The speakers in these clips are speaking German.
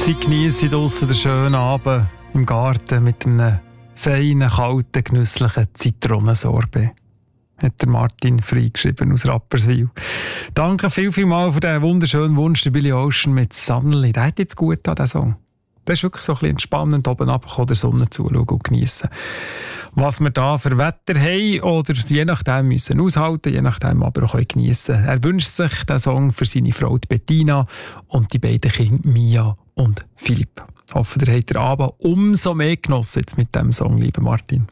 Sie geniessen draussen den schönen Abend im Garten mit einem feinen, kalten, genüsslichen Zitronensorbet. Hat der Martin freigeschrieben aus Rapperswil. Danke vielmals für diesen wunderschönen Wunsch, der Billy Ocean mit Suddenly. Der hat jetzt gut an, diesen Song. Das ist wirklich so ein bisschen entspannend, oben runter der Sonne zuschauen und geniessen. Was wir da für Wetter haben oder je nachdem müssen aushalten, je nachdem aber auch geniessen. Er wünscht sich den Song für seine Frau Bettina und die beiden Kinder Mia und Philipp. Ich hoffe, ihr habt den Abend umso mehr genossen jetzt mit diesem Song, lieber Martin.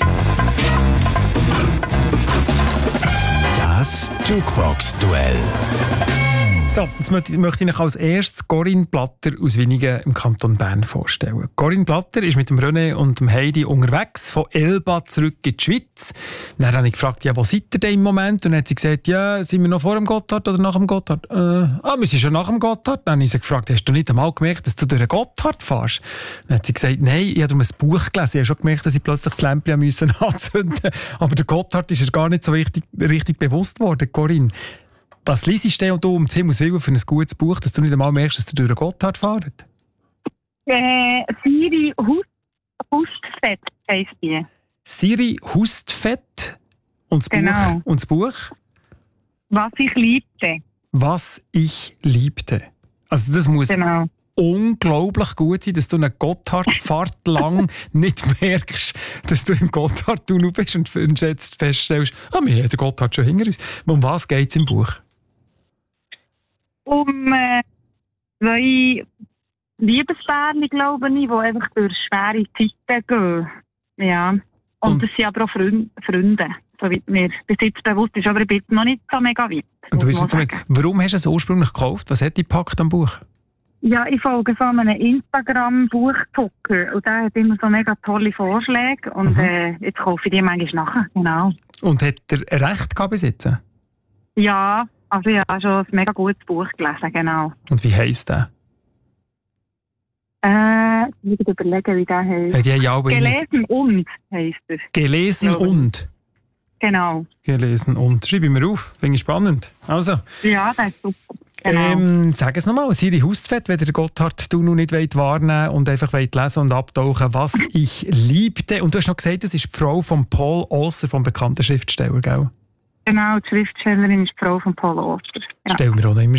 Das Jukebox-Duell. So, jetzt möchte ich Ihnen als erstes Corinne Blatter aus Winigen im Kanton Bern vorstellen. Corinne Blatter ist mit dem René und dem Heidi unterwegs, von Elba zurück in die Schweiz. Dann habe ich gefragt, ja, wo seid ihr denn im Moment? Und dann hat sie gesagt, ja, sind wir noch vor dem Gotthard oder nach dem Gotthard? Wir sind schon nach dem Gotthard. Dann habe ich sie gefragt, hast du nicht einmal gemerkt, dass du durch den Gotthard fährst? Dann hat sie gesagt, nein, ich habe darum ein Buch gelesen. Ich habe schon gemerkt, dass ich plötzlich das Lämpchen anzünden musste. Aber der Gotthard ist ihr gar nicht so richtig bewusst worden, Corinne. Was liest du um Himmels Willen für ein gutes Buch, dass du nicht einmal merkst, dass du durch den Gotthard fährst? Siri Hustvedt heisst die. Siri Hustvedt und das Genau. Buch? Und das Buch? Was ich liebte. Was ich liebte. Also das muss unglaublich gut sein, dass du eine Gotthardfahrt lang nicht merkst, dass du im Gotthardtunnel bist und jetzt feststellst, wir haben den Gotthard schon hinter uns. Um was geht es im Buch? Um zwei Liebespärchen, glaube ich, die einfach durch schwere Zeiten gehen. Ja. Und das sind aber auch Freunde, soweit mir bis jetzt bewusst ist. Aber ich bin noch nicht so mega weit. Und du bist jetzt warum hast du es ursprünglich gekauft? Was hat dich gepackt am Buch? Ja, ich folge so einem Instagram-Buchzucker und der hat immer so mega tolle Vorschläge und jetzt kaufe ich die manchmal nachher, genau. Und hat er recht gehabt bis jetzt? Ja, also ich habe schon ein mega gutes Buch gelesen, genau. Und wie heisst der? Ich muss überlegen, wie der heisst. Ja, Gelesen und heisst er. Gelesen und? Genau. Gelesen und. Schreibe ich mir auf, finde ich spannend. Also. Ja, das ist super. Genau. Sag es nochmal, Siri Hustvedt, wenn ihr den Gotthard-Tunnel nicht wahrnehmen wollt und einfach lesen und abtauchen, was ich liebte. Und du hast noch gesagt, das ist die Frau von Paul Auster, vom bekannten Schriftsteller, gell? Genau, die Schriftstellerin ist die Frau von Paul Auster. Ja. Stell mir auch noch immer